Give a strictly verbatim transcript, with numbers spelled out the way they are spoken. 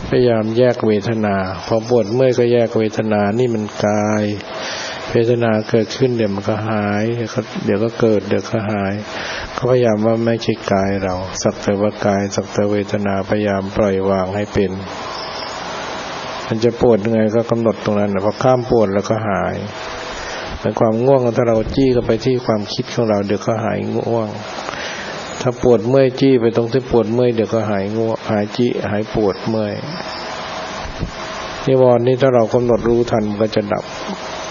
พยายามแยกเวทนาพอปวดเมื่อยก็แยกเวทนานี่มันกายเวทนาเกิดขึ้นเดี๋ยวมันก็หายเดี๋ยวก็เดี๋ยวก็เกิดเดี๋ยวก็หายเขาพยายามว่าไม่ใช่กายเราสักแต่ว่ากายสักแต่เวทนาพยายามปล่อยวางให้เป็นมันจะปวดยังไงก็กำหนดตรงนั้นพอข้ามปวดแล้วก็หายในความง่วงถ้าเราจี้เข้าไปที่ความคิดของเราเดี๋ยวก็หายง่วงถ้าปวดเมื่อยจี้ไปตรงที่ปวดเมื่อยเดี๋ยวก็หายง่วงหายจี้หายปวดเมื่อยนิวรณ์นี้ถ้าเรากำหนดรู้ทันมันก็จะดับ